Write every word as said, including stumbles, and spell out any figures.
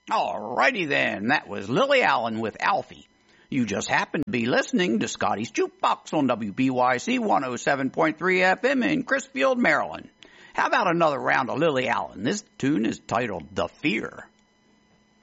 Alrighty then, that was Lily Allen with Alfie. You just happened to be listening to Scotty's Jukebox on W B Y C one oh seven point three F M in Crisfield, Maryland. How about another round of Lily Allen? This tune is titled The Fear.